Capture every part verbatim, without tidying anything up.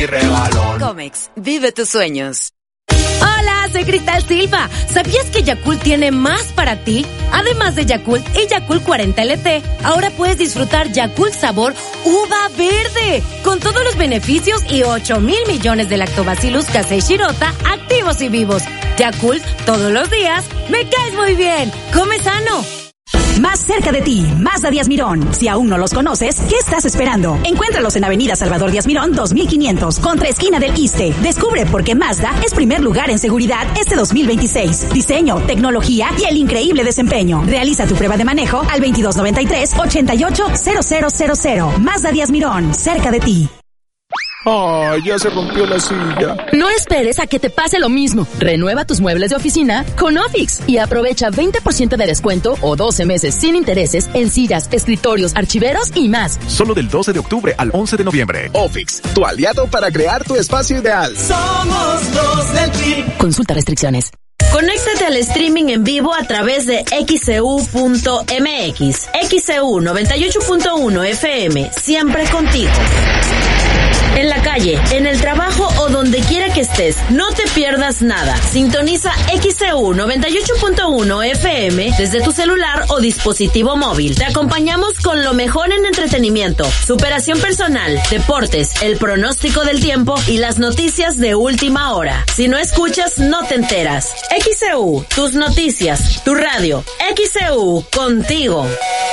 Comex, vive tus sueños. Hola, soy Cristal Silva. ¿Sabías que Yakult tiene más para ti? Además de Yakult y Yakult cuarenta L T, ahora puedes disfrutar Yakult sabor uva verde, con todos los beneficios y ocho mil millones de lactobacillus casei shirota activos y vivos. Yakult, todos los días, me caes muy bien. Come sano. Más cerca de ti, Mazda Díaz Mirón. Si aún no los conoces, ¿qué estás esperando? Encuéntralos en Avenida Salvador Díaz Mirón dos mil quinientos, contra esquina del Iste. Descubre por qué Mazda es primer lugar en seguridad este dos mil veintiséis. Diseño, tecnología y el increíble desempeño. Realiza tu prueba de manejo al veintidós noventa y tres, ochenta y ocho, cero cero cero cero. Mazda Díaz Mirón, cerca de ti. ¡Ah, ya se rompió la silla! No esperes a que te pase lo mismo. Renueva tus muebles de oficina con Ofix y aprovecha veinte por ciento de descuento o doce meses sin intereses en sillas, escritorios, archiveros y más. Solo del doce de octubre al once de noviembre. Ofix, tu aliado para crear tu espacio ideal. Somos los del Team. Consulta restricciones. Conéctate al streaming en vivo a través de x c u punto m x. X C U noventa y ocho punto uno F M, siempre contigo. En la calle, en el trabajo o donde quiera que estés, no te pierdas nada. Sintoniza X C U noventa y ocho punto uno F M desde tu celular o dispositivo móvil. Te acompañamos con lo mejor en entretenimiento, superación personal, deportes, el pronóstico del tiempo y las noticias de última hora. Si no escuchas, no te enteras. X C U, tus noticias, tu radio. X C U, contigo.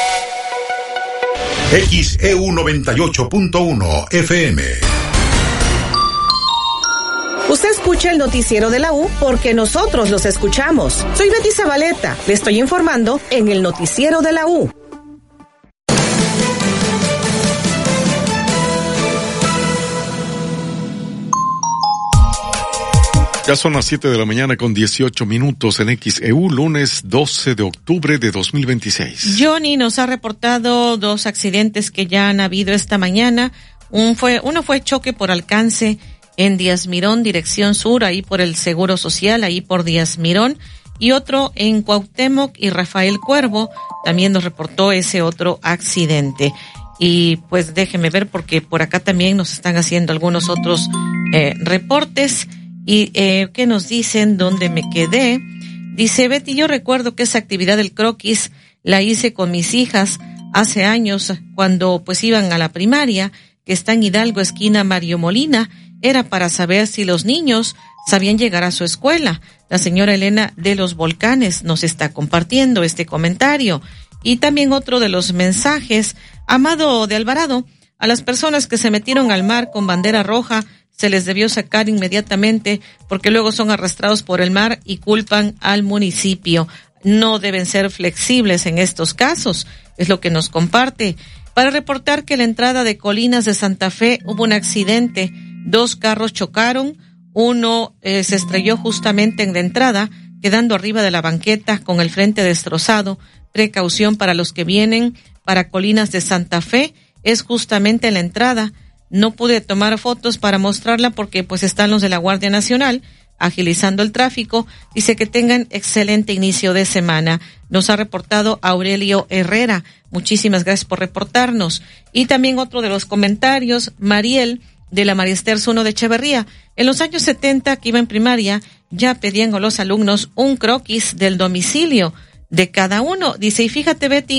X E U noventa y ocho punto uno F M. Usted escucha el noticiero de la U porque nosotros los escuchamos. Soy Betty Zabaleta. Le estoy informando en el noticiero de la U. Ya son las siete de la mañana con dieciocho minutos en X E U, lunes doce de octubre de dos mil veintiséis. Johnny nos ha reportado dos accidentes que ya han habido esta mañana. Un fue, uno fue choque por alcance en Díaz Mirón, dirección sur, ahí por el Seguro Social, ahí por Díaz Mirón. Y otro en Cuauhtémoc y Rafael Cuervo, también nos reportó ese otro accidente. Y pues déjeme ver porque por acá también nos están haciendo algunos otros eh, reportes. Y eh, ¿qué nos dicen? ¿Dónde me quedé? Dice Betty, yo recuerdo que esa actividad del croquis la hice con mis hijas hace años cuando pues iban a la primaria, que está en Hidalgo, esquina Mario Molina. Era para saber si los niños sabían llegar a su escuela. La señora Elena de los Volcanes nos está compartiendo este comentario. Y también otro de los mensajes, Amado de Alvarado, a las personas que se metieron al mar con bandera roja, se les debió sacar inmediatamente porque luego son arrastrados por el mar y culpan al municipio. No deben ser flexibles en estos casos, es lo que nos comparte. Para reportar que en la entrada de Colinas de Santa Fe hubo un accidente, dos carros chocaron, uno eh, se estrelló justamente en la entrada, quedando arriba de la banqueta con el frente destrozado. Precaución para los que vienen para Colinas de Santa Fe, es justamente en la entrada. No pude tomar fotos para mostrarla porque pues están los de la Guardia Nacional agilizando el tráfico. Dice que tengan excelente inicio de semana. Nos ha reportado Aurelio Herrera. Muchísimas gracias por reportarnos. Y también otro de los comentarios, Mariel de la María Esther Zuno de Echeverría. En los años setenta, que iba en primaria, ya pedían a los alumnos un croquis del domicilio de cada uno. Dice, y fíjate, Betty,